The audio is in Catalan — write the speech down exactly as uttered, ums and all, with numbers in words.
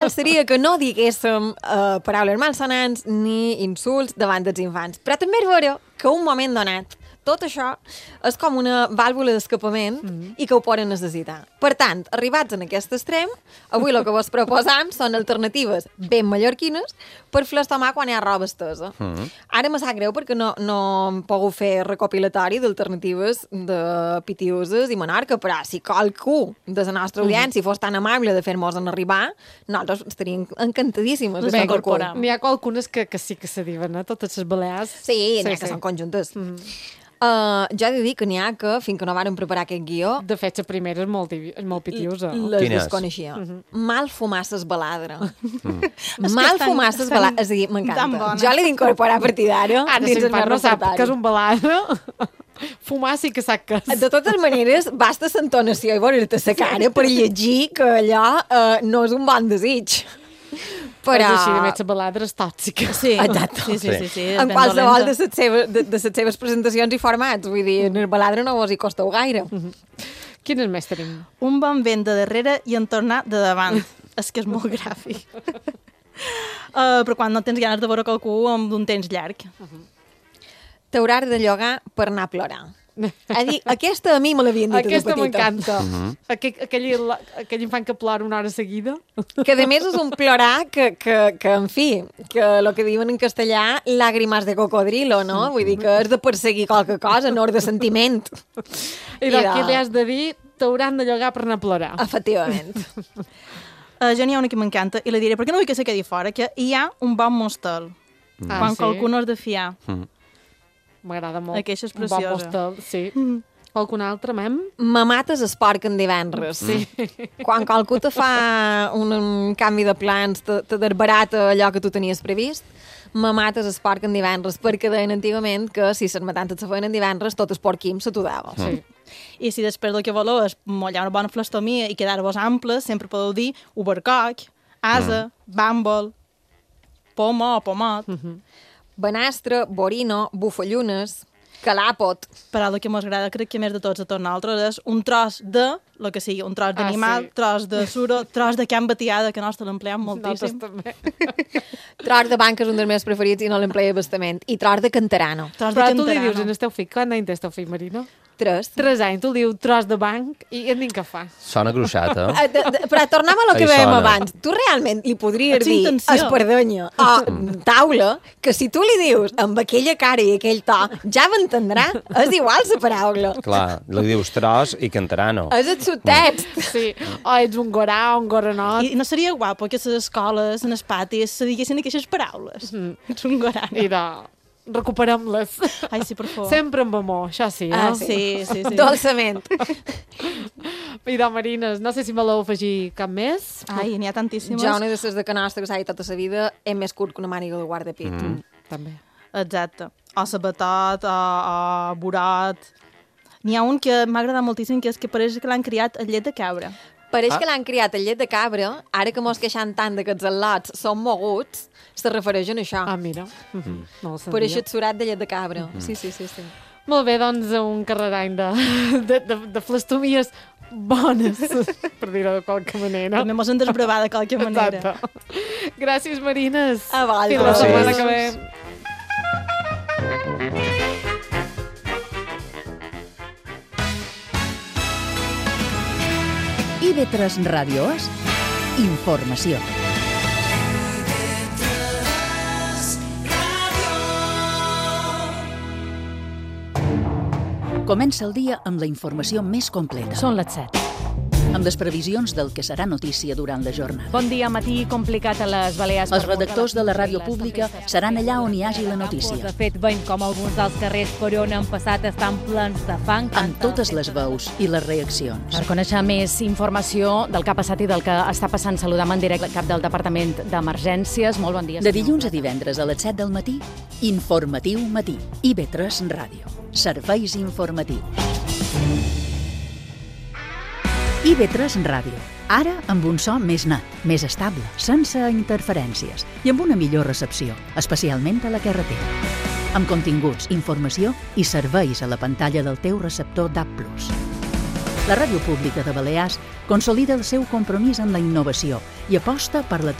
l'ideal seria que no diguéssim uh, paraules malsonants ni insults davant dels infants. Però també és vera que un moment donat tot això és com una vàlvula d'escapament mm-hmm. i que ho poden necessitar. Per tant, arribats en aquest extrem, avui el que vos proposam són alternatives ben mallorquines per flastomar quan hi ha roba estesa. Mm-hmm. Ara me sap greu perquè no, no hem pogut fer recopilatori d'alternatives de Pitiuses i Menorca, però si qualcú de la nostra audiència mm-hmm. fos tan amable de fer-nos en arribar, nosaltres estaríem encantadíssimes de incorporar. N'hi ha qualcunes que, que sí que se diuen, eh? Totes les balears. Sí, n'hi ha sí, que sí. són conjuntes. Mm-hmm. Uh, jo he de dir que n'hi ha que, fins que no vàrem preparar aquest guió... De fet, la primera és molt, és molt pitiusa. Les desconeixia. Uh -huh. Mal fumasses baladre. Mm. Mal fumasses baladre. És a dir, m'encanta. Jo l'he d'incorporar a partir d'ara. Ara, si el no sap que és un baladre, fumar sí que sap que és. De totes maneres, basta l'entonació i veure-te la cara per llegir que allò uh, no és un bon desig. Però... És així, de més, la baladra és tòxica. Sí, exacte. Sí, sí, sí, sí, en qualsevol de les seves, de, de les seves presentacions i formats. Vull dir, en el baladre no vos hi costeu gaire. Mm-hmm. Quines més tenim? Un bon vent de darrere i en tornar de davant. És que és molt gràfic. uh, però quan no tens ganes de veure qualcú amb un temps llarg. Uh-huh. T'hauràs de llogar per anar a plorar. A dir, aquesta a mi me l'havien dit aquesta de petita. Aquesta m'encanta. Uh-huh. Aquell, aquell, aquell infant que plora una hora seguida. Que a més és un plorar que, que, que en fi, que el que diuen en castellà, làgrimes de cocodrilo, no? Uh-huh. Vull dir que has de perseguir qualque cosa, no de sentiment. I, I doncs, què li has de dir? T'hauran de llogar per anar a plorar. Efectivament. uh, jo n'hi ha una que m'encanta i la diré, perquè no vull que se quedi fora, que hi ha un bon mostel. Mm. Quan ah, sí? qualcú no has de fiar. Mm. M'agrada molt. Aquesta és preciosa. Un bon mostel, sí. Mm. Algun altre, mem? Me mates es porc en divendres. Sí. Quan qualcú te fa un, un canvi de plans, te, te desbarata allò que tu tenies previst, me mates es porc en divendres, perquè deien antigament que si les matances se feien en divendres, tot el porquim se t'ho dava. Sí. I si després del que voleu és mollar una bona flastomia i quedar-vos amples, sempre podeu dir ubercoc, asa, mm. bàmbol, poma o pomot. Mm-hmm. Banastre, borino, bufallunes, calàpot. Però el que m'agrada, crec que més de tots a tots nosaltres, és un tros de, el que sigui, un tros d'animal, ah, sí. tros de suro, tros de can batiada, que nosaltres l'empleem moltíssim. També. Tros de banca és un dels meus preferits i no l'empleia bastament. I tros de cantarano. Tros Però de tu cantarano. li dius en el teu fill, quan any té el teu fill, Marina? Tres. Tres anys, tu li dius tros de banc i et dic què fa. Sona gruixat, eh? De, de, però tornem a lo que dèiem abans. Tu realment li podries dir espardenya o taula, que si tu li dius amb aquella cara i aquell to, ja m'entendrà. És igual la paraula. Clar, li dius tros i cantarano. És el subtext. Sí, o ets un gorà o un goranot. I no seria guapo que a les escoles, en els patis, se diguessin aquestes paraules. Mm. Ets un gorano. I de... recuperem-les. Ai, sí, per favor. Sempre amb amor, això sí, ah, no? Sí, sí, sí. Dolçament. I de Marines, no sé si voleu afegir cap més. Ai, n'hi ha tantíssimes. Jo, una de les de que nostra que s'ha dit tota la vida, és més curt que una màniga de guardapit. Mm. També. Exacte. O sabatot, o, o burot. N'hi ha un que m'ha agradat moltíssim, que és que pareix que l'han criat a llet de cabra. Pareix ah. que l'han criat a llet de cabra, ara que mos queixant tant de que els al·lots són moguts, se refereixen a això. Ah, mira. Mm-hmm. No ho sabia. Per això et surat de llet de cabra. Mm-hmm. Sí, sí, sí, sí. Molt bé, doncs, un carrerany de, de, de, de flastomies bones, per dir-ho de qualque manera. També mos hem desbravat de qualque manera. Exacte. Gràcies, Marines. A vosaltres. Fins la setmana que ve. I V tres Ràdio és informació. Comença el dia amb la informació més completa. Són les set. Amb les previsions del que serà notícia durant la jornada. Bon dia, matí complicat a les Balears. Els redactors de la ràdio pública seran allà on hi hagi la notícia. De fet, veiem com alguns dels carrers per on han passat estan plens de fang. Amb totes les veus i les reaccions. Per conèixer més informació del que ha passat i del que està passant, saludam en directe el cap del Departament d'Emergències. Molt bon dia. De dilluns a divendres a les set del matí, Informatiu Matí. I V tres Ràdio. Serveis informatius. I V tres Ràdio. Ara amb un so més net, més estable, sense interferències i amb una millor recepció, especialment a la carretera. Amb continguts, informació i serveis a la pantalla del teu receptor D A B plus. La Ràdio Pública de Balears consolida el seu compromís amb la innovació i aposta per la